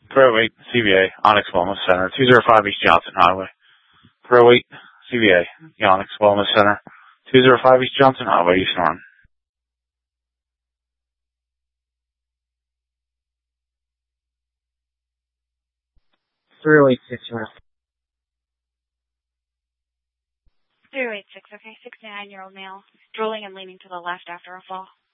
308 CVA, Onyx Wellness Center, 205 East Johnson Highway. 308 CVA, Onyx Wellness Center, 205 East Johnson Highway, East Norton. 3086, North. 086, okay, 69-year-old male, drooling and leaning to the left after a fall.